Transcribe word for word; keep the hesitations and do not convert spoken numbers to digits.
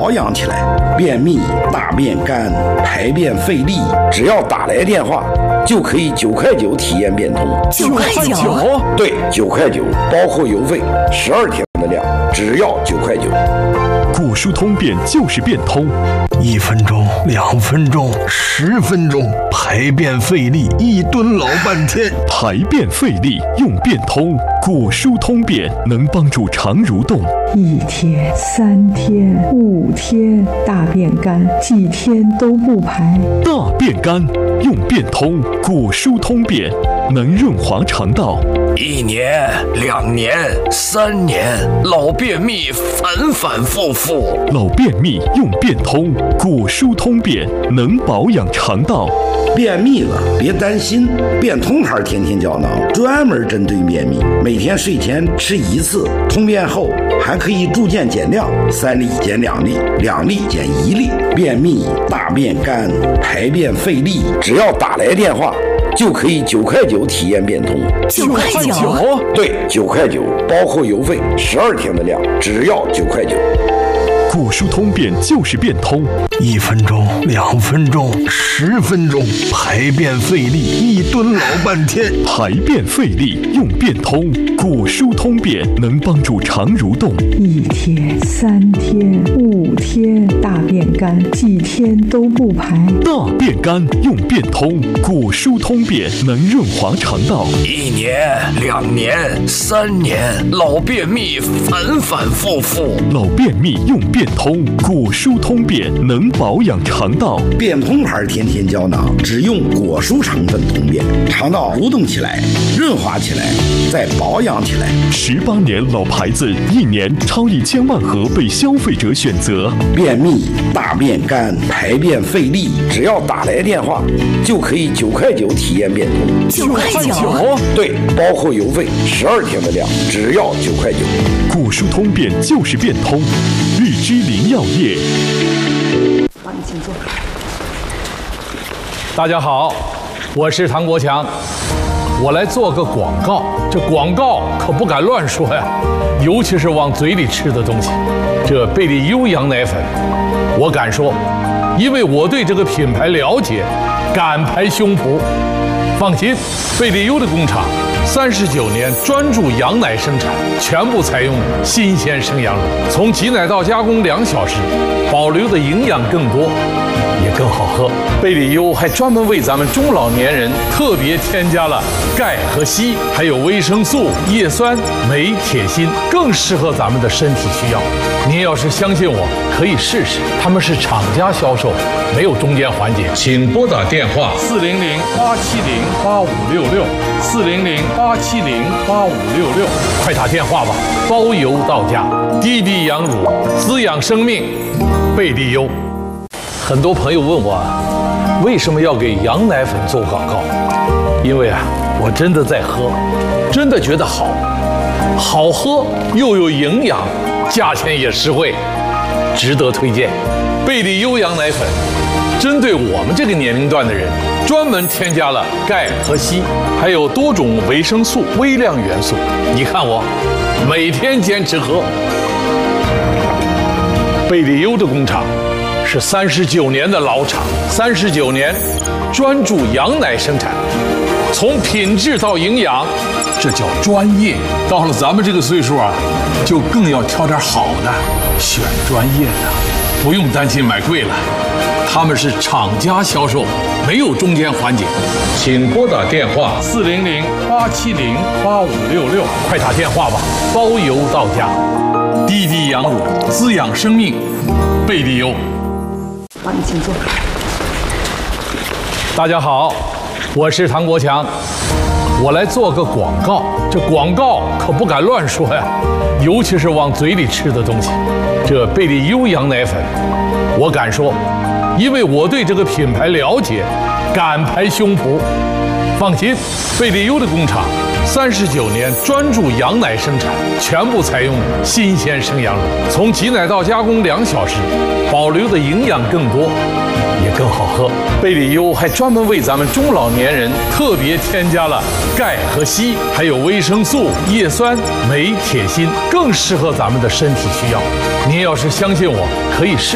保养起来。便秘、大便干、排便费力，只要打来电话，就可以九块九体验变通。 九块九？ 对，九块九，包括邮费，十二天的量，只要九块九。 果疏通便就是变通， 一分钟、两分钟、十分钟，排便费力，一蹲老半天。 排便费力用变通，果疏通便能帮助肠蠕动。 一天、三天、五天，大便干，几天都不排。 大便干用变通，果疏通便能润滑肠道。 一年、两年、三年，老便秘反反复复。 老便秘用变通，果疏通便能保养肠道。 便秘了别担心，变通牌天天胶囊专门针对便秘，每天睡前吃一次，通便后还可以逐渐减量，三粒减两粒，两粒减一粒。便秘、大便干、排便费力，只要打来电话，就可以九块九体验变通。 九块九？ 对，九块九，包括邮费，十二天的量，只要九块九。 果疏通便就是变通， 一分钟、两分钟、十分钟，排便费力，一蹲老半天。 排便费力用变通，果疏通便能帮助肠蠕动。 一天、三天、五天，大便干，几天都不排。 大便干用变通，果疏通便能润滑肠道。 一年、两年、三年，老便秘反反复复。 老便秘用变通，果疏通便能保养肠道。 变通牌天天胶囊只用果蔬成分通便，肠道蠕动起来，润滑起来，再保养起来。 十八年老牌子，一年超一千万盒被消费者选择。 便秘、大便干、排便费力，只要打来电话，就可以九块九体验变通。 九块九？ 对，包括邮费，十二天的量，只要九块九。 果疏通便就是变通，日之林药业。 帮你请坐。 大家好，我是唐国强，我来做个广告。这广告可不敢乱说呀，尤其是往嘴里吃的东西。这贝利优羊奶粉，我敢说，因为我对这个品牌了解，敢拍胸脯。放心，贝利优的工厂三十九年专注羊奶生产，全部采用新鲜生羊乳，从挤奶到加工两小时，保留的营养更多，也更好喝。贝利优还专门为咱们中老年人特别添加了钙和硒，还有维生素、叶酸、镁、铁、锌，更适合咱们的身体需要。您要是相信我，可以试试。他们是厂家销售，没有中间环节。请拨打电话四零零八七零八五六六四零零八七零八五六六，快打电话吧，包邮到家。滴滴羊乳，滋养生命，贝利优。很多朋友问我，为什么要给羊奶粉做广告？因为啊，我真的在喝，真的觉得好，好喝又有营养，价钱也实惠，值得推荐。贝利优羊奶粉针对我们这个年龄段的人，专门添加了钙和硒，还有多种维生素、微量元素。你看我每天坚持喝。贝利优的工厂是三十九年的老厂，三十九年专注羊奶生产，从品质到营养，这叫专业。到了咱们这个岁数啊，就更要挑点好的，选专业的，不用担心买贵了。他们是厂家销售，没有中间环节。请拨打电话四零零八七零八五六六，快打电话吧，包邮到家。滴滴羊乳，滋养生命，贝利优。 帮你请坐。 大家好，我是唐国强，我来做个广告。这广告可不敢乱说呀，尤其是往嘴里吃的东西。这贝利优羊奶粉，我敢说，因为我对这个品牌了解，敢拍胸脯。放心，贝利优的工厂三十九年专注羊奶生产，全部采用新鲜生羊乳，从挤奶到加工两小时，保留的营养更多，也更好喝。贝利优还专门为咱们中老年人特别添加了钙和硒，还有维生素、叶酸、镁、铁、锌，更适合咱们的身体需要。您要是相信我，可以试。